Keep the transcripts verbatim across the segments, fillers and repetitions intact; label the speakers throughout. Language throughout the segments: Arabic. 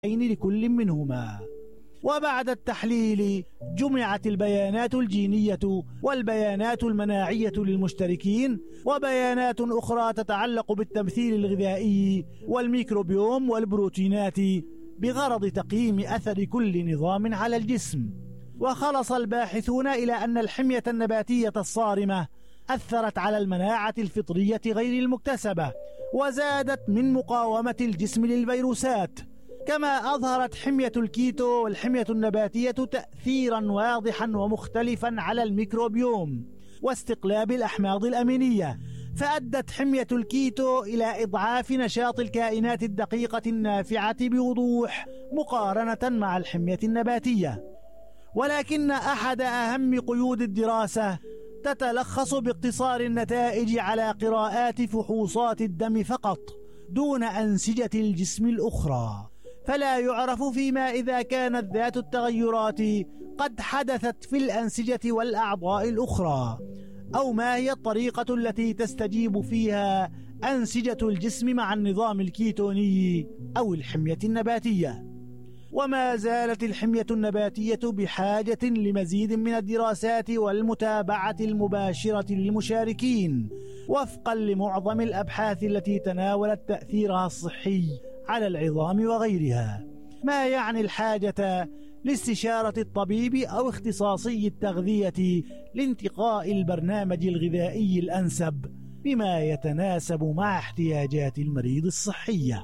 Speaker 1: لكل منهما. وبعد التحليل جمعت البيانات الجينية والبيانات المناعية للمشتركين وبيانات أخرى تتعلق بالتمثيل الغذائي والميكروبيوم والبروتينات بغرض تقييم أثر كل نظام على الجسم. وخلص الباحثون إلى أن الحمية النباتية الصارمة أثرت على المناعة الفطرية غير المكتسبة وزادت من مقاومة الجسم للفيروسات، كما أظهرت حمية الكيتو والحمية النباتية تأثيرا واضحا ومختلفا على الميكروبيوم واستقلاب الأحماض الأمينية، فأدت حمية الكيتو إلى إضعاف نشاط الكائنات الدقيقة النافعة بوضوح مقارنة مع الحمية النباتية. ولكن أحد أهم قيود الدراسة تتلخص باقتصار النتائج على قراءات فحوصات الدم فقط دون أنسجة الجسم الأخرى، فلا يعرف فيما إذا كانت ذات التغيرات قد حدثت في الأنسجة والأعضاء الأخرى، أو ما هي الطريقة التي تستجيب فيها أنسجة الجسم مع النظام الكيتوني أو الحمية النباتية. وما زالت الحمية النباتية بحاجة لمزيد من الدراسات والمتابعة المباشرة للمشاركين وفقا لمعظم الأبحاث التي تناولت تأثيرها الصحي على العظام وغيرها، ما يعني الحاجة لاستشارة الطبيب أو اختصاصي التغذية لانتقاء البرنامج الغذائي الأنسب بما يتناسب مع احتياجات المريض الصحية.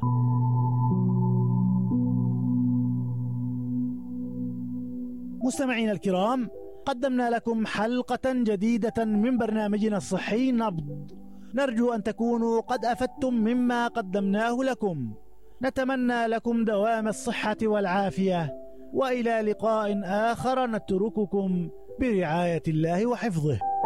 Speaker 1: مستمعين الكرام، قدمنا لكم حلقة جديدة من برنامجنا الصحي نبض، نرجو أن تكونوا قد أفدتم مما قدمناه لكم. نتمنى لكم دوام الصحة والعافية، وإلى لقاء آخر نترككم برعاية الله وحفظه.